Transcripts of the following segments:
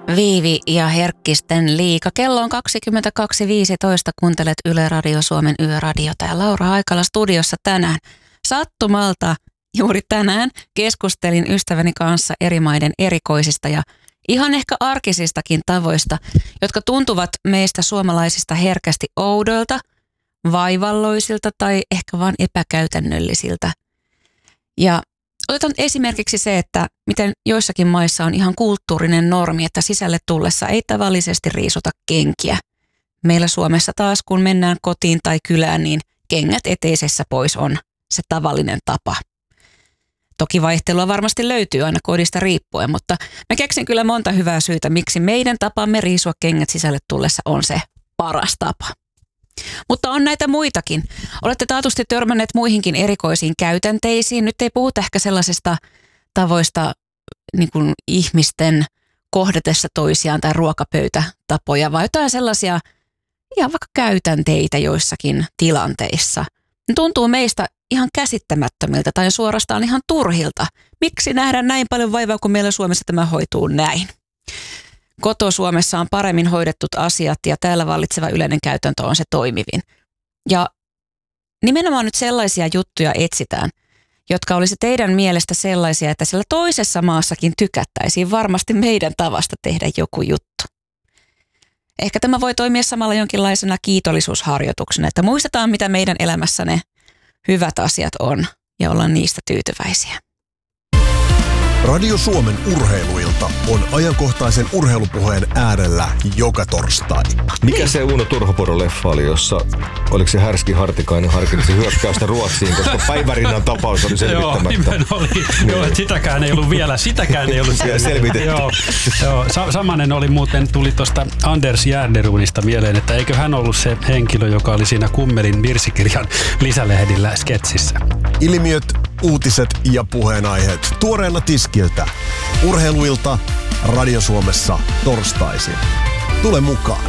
Viivi ja Herkkisten liika. Kello on 22.15. Kuuntelet Yle Radio Suomen Yöradiota ja Laura Haikala studiossa tänään. Sattumalta juuri tänään keskustelin ystäväni kanssa eri maiden erikoisista ja ihan ehkä arkisistakin tavoista, jotka tuntuvat meistä suomalaisista herkästi oudoilta, vaivalloisilta tai ehkä vaan epäkäytännöllisiltä. Ja otetaan esimerkiksi se, että miten joissakin maissa on ihan kulttuurinen normi, että sisälle tullessa ei tavallisesti riisuta kenkiä. Meillä Suomessa taas, kun mennään kotiin tai kylään, niin kengät eteisessä pois on se tavallinen tapa. Toki vaihtelua varmasti löytyy aina kodista riippuen, mutta mä keksin kyllä monta hyvää syytä, miksi meidän tapamme riisua kengät sisälle tullessa on se paras tapa. Mutta on näitä muitakin. Olette taatusti törmänneet muihinkin erikoisiin käytänteisiin. Nyt ei puhuta ehkä sellaisesta tavoista niin kuin ihmisten kohdatessa toisiaan tai ruokapöytätapoja, vaan jotain sellaisia ihan vaikka käytänteitä joissakin tilanteissa. Ne tuntuu meistä ihan käsittämättömiltä tai suorastaan ihan turhilta. Miksi nähdään näin paljon vaivaa, kun meillä Suomessa tämä hoituu näin? Koto-Suomessa on paremmin hoidettut asiat ja täällä vallitseva yleinen käytäntö on se toimivin. Ja nimenomaan nyt sellaisia juttuja etsitään, jotka olisi teidän mielestä sellaisia, että siellä toisessa maassakin tykättäisiin varmasti meidän tavasta tehdä joku juttu. Ehkä tämä voi toimia samalla jonkinlaisena kiitollisuusharjoituksena, että muistetaan mitä meidän elämässä ne hyvät asiat on ja ollaan niistä tyytyväisiä. Radio Suomen urheiluilta on ajankohtaisen urheilupuheen äärellä joka torstai. Mikä se Uno Turhopuro-leffa oli, jossa oliko se Härski Hartikainen harkitsi hyökkäystä Ruotsiin, koska Päivärinnan tapaus oli selvittämättä. Joo, oli. Niin. Joo, että sitäkään ei ollut selvitetty. Joo, samanen oli muuten, tuli tuosta Anders Järnerunista mieleen, että eikö hän ollut se henkilö, joka oli siinä Kummelin virsikirjan lisälehdillä sketsissä. Ilmiöt, uutiset ja puheenaiheet tuoreella tiskiltä. Urheiluilta Radio Suomessa torstaisin. Tule mukaan.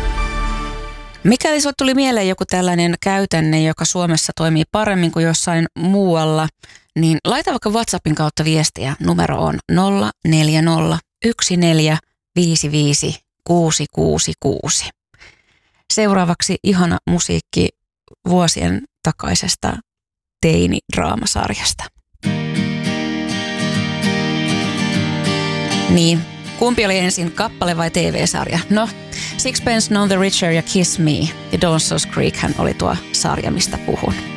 Mikäli sinulle tuli mieleen joku tällainen käytänne, joka Suomessa toimii paremmin kuin jossain muualla, niin laita vaikka WhatsAppin kautta viestiä. Numero on 040 1455 666. Seuraavaksi ihana musiikki vuosien takaisesta teini-draamasarjasta. Niin, kumpi oli ensin, kappale vai TV-sarja? No, Sixpence None the Richer ja Kiss Me ja Dawson's Creek hän oli tuo sarja, mistä puhun.